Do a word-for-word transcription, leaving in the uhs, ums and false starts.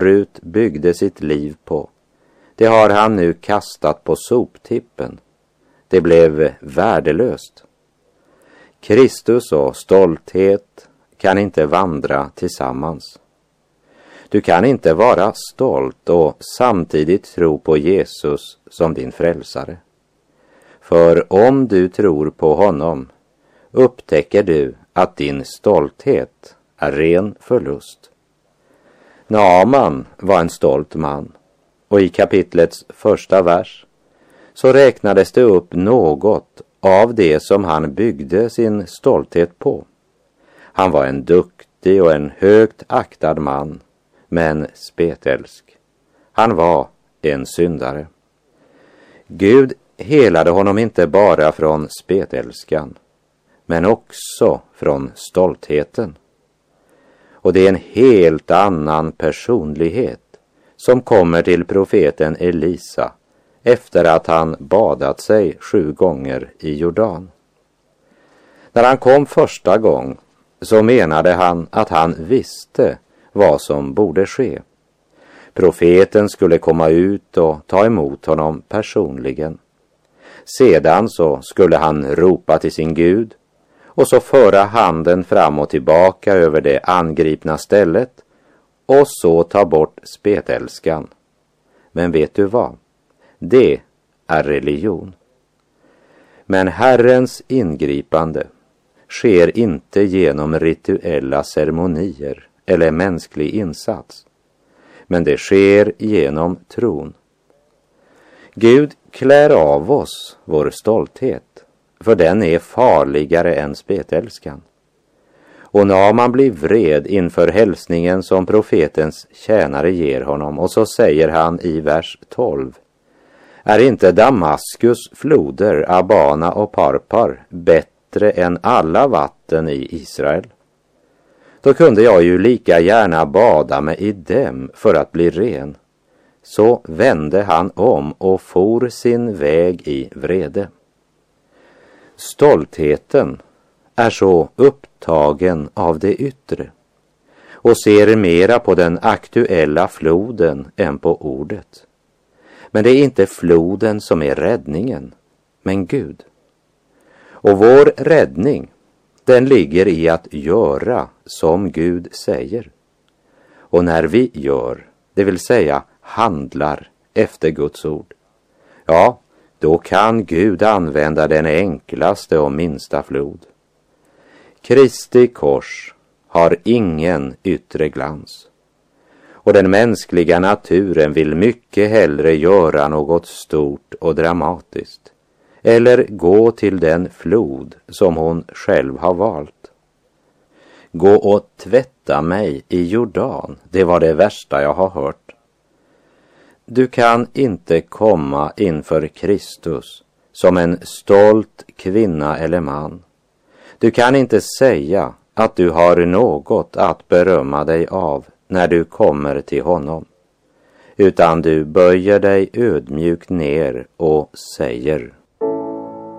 förut byggde sitt liv på, det har han nu kastat på soptippen. Det blev värdelöst. Kristus och stolthet kan inte vandra tillsammans. Du kan inte vara stolt och samtidigt tro på Jesus som din frälsare. För om du tror på honom upptäcker du att din stolthet är ren förlust. Naaman var en stolt man, och i kapitlets första vers så räknades det upp något av det som han byggde sin stolthet på. Han var en duktig och en högt aktad man, men spetälsk. Han var en syndare. Gud helade honom inte bara från spetälskan, men också från stoltheten. Och det är en helt annan personlighet som kommer till profeten Elisa efter att han badat sig sju gånger i Jordan. När han kom första gång så menade han att han visste vad som borde ske. Profeten skulle komma ut och ta emot honom personligen. Sedan så skulle han ropa till sin Gud och så föra handen fram och tillbaka över det angripna stället och så ta bort spetälskan. Men vet du vad? Det är religion. Men Herrens ingripande sker inte genom rituella ceremonier eller mänsklig insats, men det sker genom tron. Gud klär av oss vår stolthet, för den är farligare än spetälskan. Och Naaman blir vred inför hälsningen som profetens tjänare ger honom, och så säger han i vers tolv: är inte Damaskus floder, Abana och Parpar bättre än alla vatten i Israel? Då kunde jag ju lika gärna bada mig i dem för att bli ren. Så vände han om och for sin väg i vrede. Stoltheten är så upptagen av det yttre och ser mera på den aktuella floden än på ordet. Men det är inte floden som är räddningen, men Gud. Och vår räddning, den ligger i att göra som Gud säger. Och när vi gör, det vill säga handlar efter Guds ord, ja, då kan Gud använda den enklaste och minsta flod. Kristi kors har ingen yttre glans. Och den mänskliga naturen vill mycket hellre göra något stort och dramatiskt, eller gå till den flod som hon själv har valt. Gå och tvätta mig i Jordan, det var det värsta jag har hört. Du kan inte komma inför Kristus som en stolt kvinna eller man. Du kan inte säga att du har något att berömma dig av när du kommer till honom, utan du böjer dig ödmjukt ner och säger: